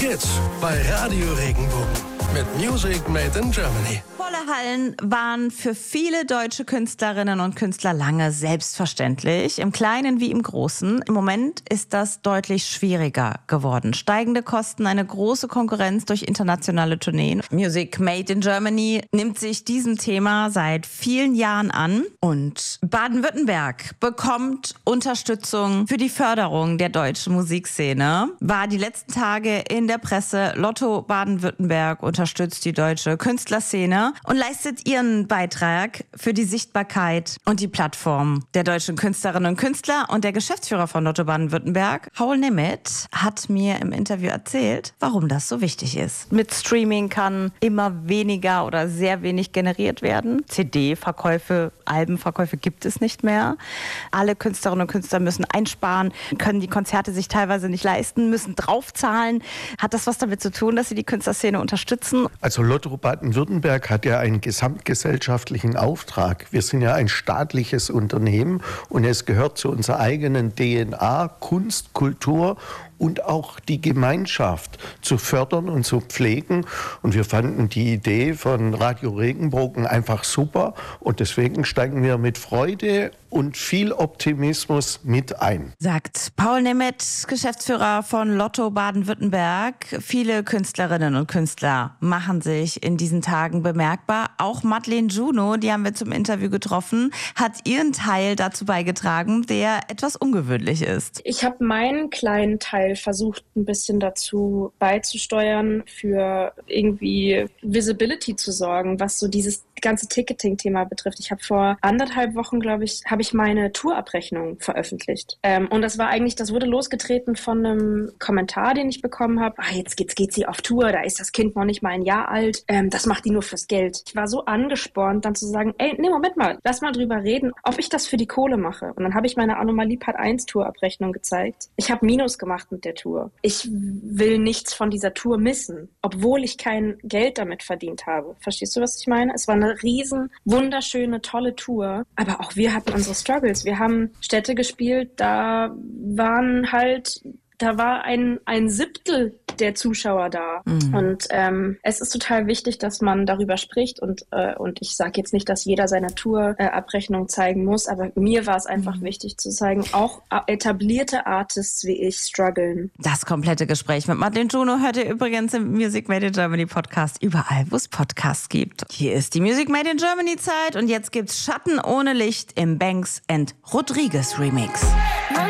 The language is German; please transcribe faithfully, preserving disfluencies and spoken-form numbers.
Jetzt bei Radio Regenbogen mit Music Made in Germany. Volle Hallen waren für viele deutsche Künstlerinnen und Künstler lange selbstverständlich, im Kleinen wie im Großen. Im Moment ist das deutlich schwieriger geworden. Steigende Kosten, eine große Konkurrenz durch internationale Tourneen. Music Made in Germany nimmt sich diesem Thema seit vielen Jahren an und Baden-Württemberg bekommt Unterstützung für die Förderung der deutschen Musikszene. War die letzten Tage in der Presse. Lotto Baden-Württemberg unterstützt die deutsche Künstlerszene und leistet ihren Beitrag für die Sichtbarkeit und die Plattform der deutschen Künstlerinnen und Künstler. Und der Geschäftsführer von Lotto Baden-Württemberg, Paul Nemeth, hat mir im Interview erzählt, warum das so wichtig ist. Mit Streaming kann immer weniger oder sehr wenig generiert werden. C D-Verkäufe, Albenverkäufe gibt es nicht mehr. Alle Künstlerinnen und Künstler müssen einsparen, können die Konzerte sich teilweise nicht leisten, müssen draufzahlen. Hat das was damit zu tun, dass sie die Künstlerszene unterstützen? Also Lotto Baden-Württemberg hat ja einen gesamtgesellschaftlichen Auftrag. Wir sind ja ein staatliches Unternehmen und es gehört zu unserer eigenen D N A, Kunst, Kultur und auch die Gemeinschaft zu fördern und zu pflegen. Und wir fanden die Idee von Radio Regenbogen einfach super und deswegen steigen wir mit Freude und viel Optimismus mit ein. Sagt Paul Nemeth, Geschäftsführer von Lotto Baden-Württemberg. Viele Künstlerinnen und Künstler machen sich in diesen Tagen bemerkbar. Auch Madeleine Juno, die haben wir zum Interview getroffen, hat ihren Teil dazu beigetragen, der etwas ungewöhnlich ist. Ich habe meinen kleinen Teil versucht, ein bisschen dazu beizusteuern, für irgendwie Visibility zu sorgen, was so dieses ganze Ticketing-Thema betrifft. Ich habe vor anderthalb Wochen, glaube ich, habe ich meine Tourabrechnung veröffentlicht. Ähm, und das war eigentlich, das wurde losgetreten von einem Kommentar, den ich bekommen habe. Ah, jetzt geht's, geht sie auf Tour, da ist das Kind noch nicht mal ein Jahr alt. Ähm, das macht die nur fürs Geld. Ich war so angespornt, dann zu sagen, ey, nee, Moment mal, lass mal drüber reden, ob ich das für die Kohle mache. Und dann habe ich meine Anomalie Part eins Tourabrechnung gezeigt. Ich habe Minus gemacht mit der Tour. Ich will nichts von dieser Tour missen, obwohl ich kein Geld damit verdient habe. Verstehst du, was ich meine? Es war eine riesen, wunderschöne, tolle Tour. Aber auch wir hatten unsere Struggles. Wir haben Städte gespielt, da waren halt, da war ein, ein Siebtel der Zuschauer da. Mhm. Und ähm, es ist total wichtig, dass man darüber spricht. Und, äh, und ich sage jetzt nicht, dass jeder seine Tourabrechnung äh, zeigen muss, aber mir war es einfach mhm. wichtig zu zeigen, auch etablierte Artists wie ich strugglen. Das komplette Gespräch mit Madeleine Juno hört ihr übrigens im Music Made in Germany Podcast, überall, wo es Podcasts gibt. Hier ist die Music Made in Germany Zeit und jetzt gibt's Schatten ohne Licht im Banks and Rodriguez Remix.